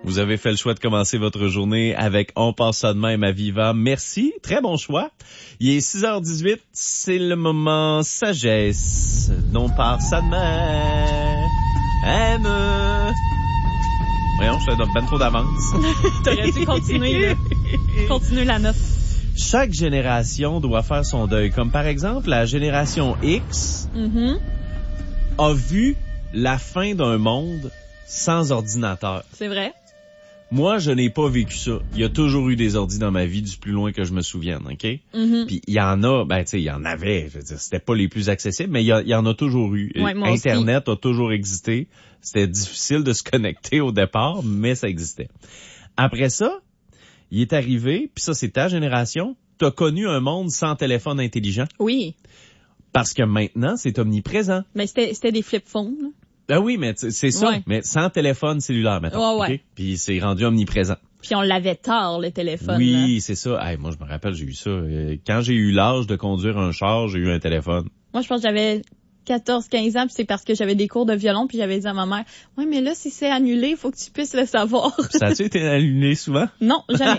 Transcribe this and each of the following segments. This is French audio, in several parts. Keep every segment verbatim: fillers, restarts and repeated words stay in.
Vous avez fait le choix de commencer votre journée avec On passe ça de même à Viva. Merci, très bon choix. Il est six heures dix-huit, c'est le moment sagesse. On passe ça de même. Aime. Voyons, je te donne ben trop d'avance. T'aurais dû continuer, là. Continuer la note. Chaque génération doit faire son deuil. Comme par exemple, la génération X Mm-hmm. a vu la fin d'un monde sans ordinateur. C'est vrai. Moi, je n'ai pas vécu ça. Il y a toujours eu des ordis dans ma vie, du plus loin que je me souvienne, OK? Mm-hmm. Puis il y en a, ben tu sais, il y en avait, je veux dire, c'était pas les plus accessibles, mais il y, a, il y en a toujours eu. Ouais, moi Internet a toujours existé. C'était difficile de se connecter au départ, mais ça existait. Après ça, il est arrivé, puis ça, c'est ta génération, t'as connu un monde sans téléphone intelligent. Oui. Parce que maintenant, c'est omniprésent. Mais c'était, c'était des flip phones, là. Ah oui, mais c'est ça, Ouais. mais sans téléphone cellulaire, maintenant. Ouais, ouais. OK? Puis c'est rendu omniprésent. Puis on l'avait tard, le téléphone. Oui, là. c'est ça. Hey, moi, je me rappelle, j'ai eu ça. Euh, Quand j'ai eu l'âge de conduire un char, j'ai eu un téléphone. Moi, je pense que j'avais quatorze quinze ans, puis c'est parce que j'avais des cours de violon, puis j'avais dit à ma mère, « Ouais, mais là, si c'est annulé, il faut que tu puisses le savoir. » Ça a-tu été allumé souvent? Non, jamais.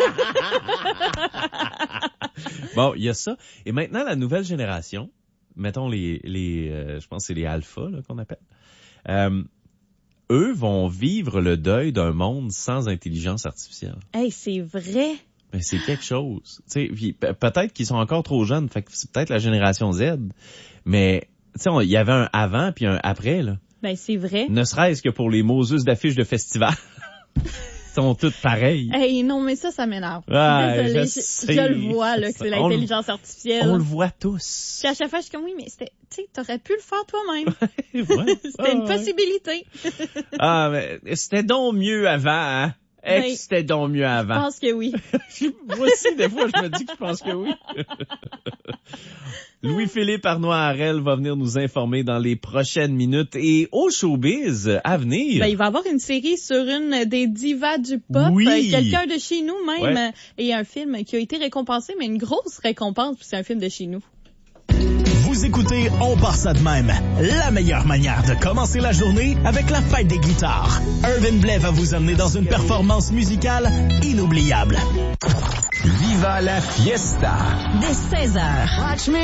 Bon, il y a ça. Et maintenant, la nouvelle génération, mettons les, les, euh, je pense que c'est les alphas là, qu'on appelle, euh, eux vont vivre le deuil d'un monde sans intelligence artificielle. Hey, c'est vrai. Mais c'est quelque chose. Tu sais, puis pe- peut-être qu'ils sont encore trop jeunes, fait que c'est peut-être la génération Z, mais tu sais, on- il y avait un avant puis un après là. Ben, c'est vrai. Ne serait-ce que pour les Moses d'affiches de festival. Ils sont toutes pareilles. Hey, non, mais ça, ça m'énerve. Ouais, Désolée, je je, sais. je le vois, là, que c'est On le- l'intelligence artificielle. On le voit tous. Puis à chaque fois, je suis comme, oui, mais c'était, tu sais, t'aurais pu le faire toi-même. Ouais. C'était une Ah, ouais. possibilité. Ah, mais c'était donc mieux avant, hein? Eh, Ben, c'était donc mieux Je avant. pense que oui. Moi aussi, des fois, je me dis que je pense que oui. Louis-Philippe Arnois-Harel va venir nous informer dans les prochaines minutes. Et au showbiz, à venir... Ben, il va y avoir une série sur une des divas du pop. Oui. Euh, Quelqu'un de chez nous, même. Ouais. Euh, Et un film qui a été récompensé, mais une grosse récompense, puis c'est un film de chez nous. Vous écoutez On part ça de même, la meilleure manière de commencer la journée avec la fête des guitares. Irvin Blais va vous amener dans une performance musicale inoubliable. Viva la fiesta! Dès seize heures.